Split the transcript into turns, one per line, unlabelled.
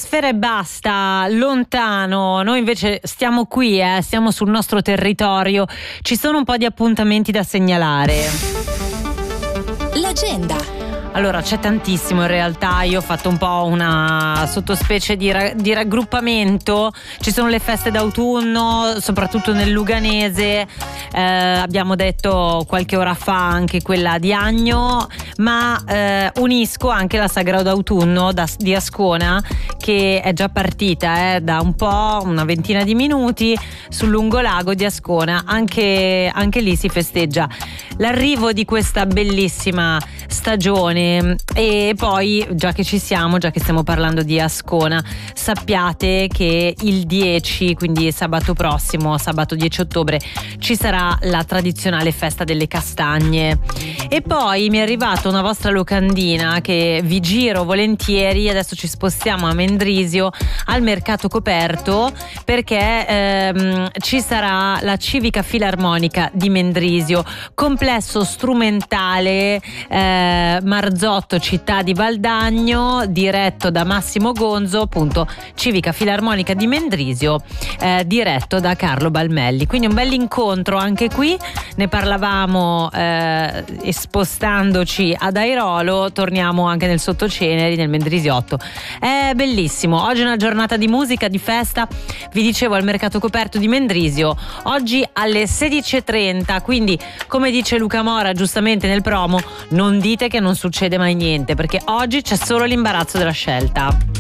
Sfera Ebbasta, lontano. Noi invece stiamo qui, stiamo sul nostro territorio. Ci sono un po' di appuntamenti da segnalare.
L'agenda.
Allora, c'è tantissimo in realtà. Io ho fatto un po' una sottospecie di raggruppamento. Ci sono le feste d'autunno, soprattutto nel Luganese. Abbiamo detto qualche ora fa anche quella di Agno, ma unisco anche la Sagra d'autunno di Ascona, che è già partita da un po', una ventina di minuti, sul lungolago di Ascona. Anche lì si festeggia l'arrivo di questa bellissima stagione. E poi, già che ci siamo, già che stiamo parlando di Ascona, sappiate che il 10, quindi sabato prossimo, sabato 10 ottobre, ci sarà la tradizionale festa delle castagne. E poi mi è arrivata una vostra locandina che vi giro volentieri. Adesso ci spostiamo a Mendrisio, al mercato coperto, perché ci sarà la Civica Filarmonica di Mendrisio, complesso strumentale Marzotto, città di Valdagno, diretto da Massimo Gonzo, appunto Civica Filarmonica di Mendrisio, diretto da Carlo Balmelli. Quindi un bell'incontro anche qui. Ne parlavamo e spostandoci ad Airolo, torniamo anche nel Sottoceneri, nel Mendrisiotto. È bellissimo. Oggi è una giornata di musica, di festa. Vi dicevo, al mercato coperto di Mendrisio, oggi alle 16:30. Quindi, come dice Luca Mora giustamente nel promo, non dite che non succede mai niente, perché oggi c'è solo l'imbarazzo della scelta.